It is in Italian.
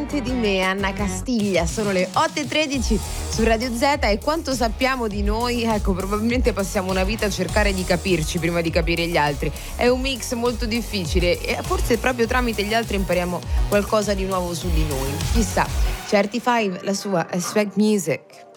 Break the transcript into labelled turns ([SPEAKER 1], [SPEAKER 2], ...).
[SPEAKER 1] niente di me, Anna Castiglia. Sono le 8:13 su Radio Z e quanto sappiamo di noi, ecco, probabilmente passiamo una vita a cercare di capirci prima di capire gli altri. È un mix molto difficile e forse proprio tramite gli altri impariamo qualcosa di nuovo su di noi. Chissà. Certifive, la sua Expect Music.